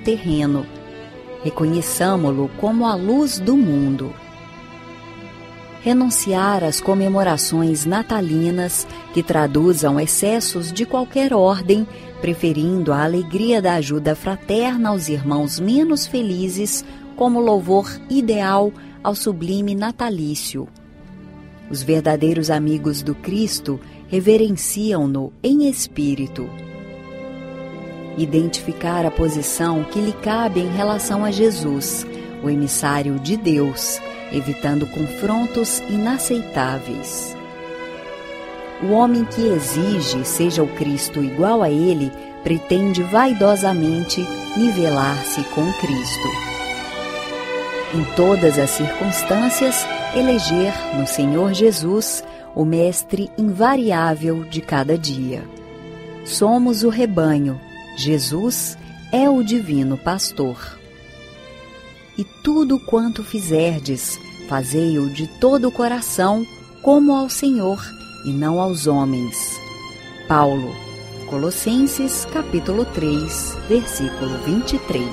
terreno. Reconheçamo-lo como a luz do mundo. Renunciar às comemorações natalinas que traduzam excessos de qualquer ordem, preferindo a alegria da ajuda fraterna aos irmãos menos felizes como louvor ideal ao sublime natalício. Os verdadeiros amigos do Cristo reverenciam-no em espírito. Identificar a posição que lhe cabe em relação a Jesus, o emissário de Deus, evitando confrontos inaceitáveis. O homem que exige seja o Cristo igual a ele, pretende vaidosamente nivelar-se com Cristo. Em todas as circunstâncias, eleger no Senhor Jesus o mestre invariável de cada dia. Somos o rebanho, Jesus é o divino pastor. E tudo quanto fizerdes, fazei-o de todo o coração, como ao Senhor e não aos homens. Paulo, Colossenses capítulo 3, versículo 23.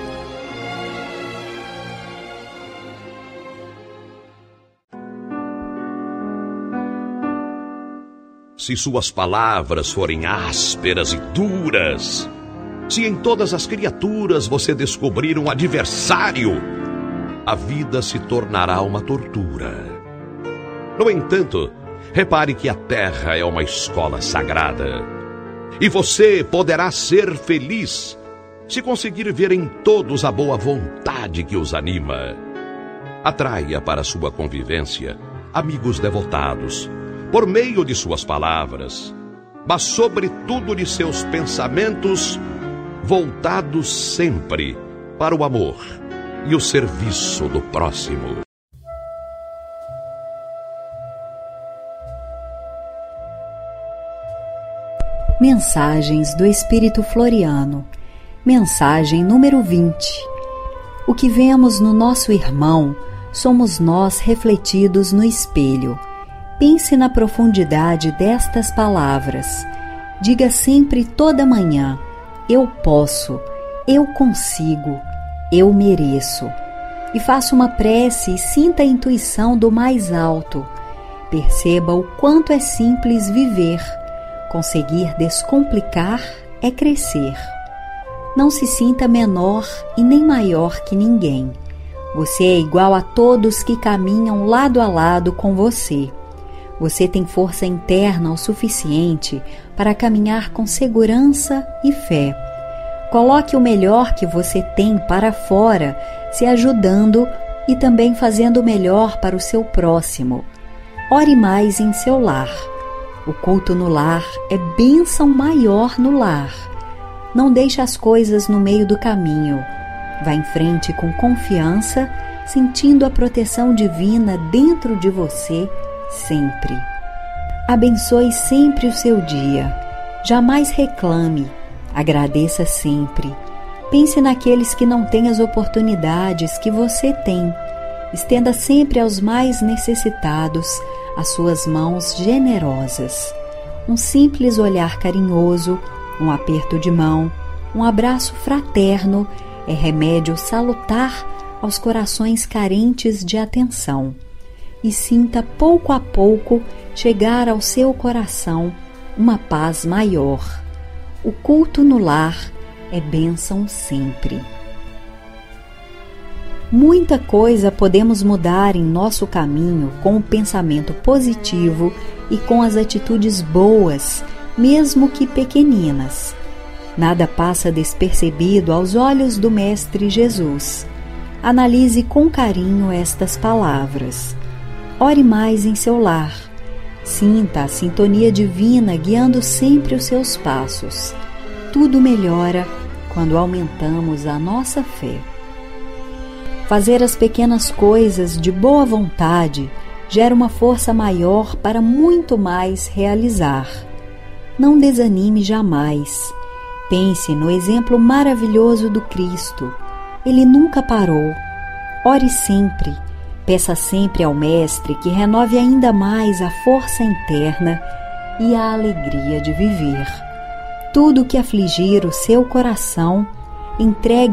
Se suas palavras forem ásperas e duras, se em todas as criaturas você descobrir um adversário, a vida se tornará uma tortura. No entanto, repare que a terra é uma escola sagrada, e você poderá ser feliz se conseguir ver em todos a boa vontade que os anima. Atraia para sua convivência amigos devotados, por meio de suas palavras, mas sobretudo de seus pensamentos, voltados sempre para o amor e o serviço do próximo. Mensagens do Espírito Floriano. Mensagem número 20. O que vemos no nosso irmão, somos nós refletidos no espelho. Pense na profundidade destas palavras. Diga sempre toda manhã: eu posso, eu consigo, eu mereço. E faça uma prece e sinta a intuição do mais alto. Perceba o quanto é simples viver. Conseguir descomplicar é crescer. Não se sinta menor e nem maior que ninguém. Você é igual a todos que caminham lado a lado com você. Você tem força interna o suficiente para caminhar com segurança e fé. Coloque o melhor que você tem para fora, se ajudando e também fazendo o melhor para o seu próximo. Ore mais em seu lar. O culto no lar é bênção maior no lar. Não deixe as coisas no meio do caminho. Vá em frente com confiança, sentindo a proteção divina dentro de você sempre. Abençoe sempre o seu dia. Jamais reclame. Agradeça sempre. Pense naqueles que não têm as oportunidades que você tem. Estenda sempre aos mais necessitados as suas mãos generosas. Um simples olhar carinhoso, um aperto de mão, um abraço fraterno é remédio salutar aos corações carentes de atenção. E sinta pouco a pouco chegar ao seu coração uma paz maior. O culto no lar é bênção sempre. Muita coisa podemos mudar em nosso caminho com o pensamento positivo e com as atitudes boas, mesmo que pequeninas. Nada passa despercebido aos olhos do Mestre Jesus. Analise com carinho estas palavras. Ore mais em seu lar. Sinta a sintonia divina guiando sempre os seus passos. Tudo melhora quando aumentamos a nossa fé. Fazer as pequenas coisas de boa vontade gera uma força maior para muito mais realizar. Não desanime jamais. Pense no exemplo maravilhoso do Cristo. Ele nunca parou. Ore sempre. Peça sempre ao Mestre que renove ainda mais a força interna e a alegria de viver. Tudo que afligir o seu coração, entregue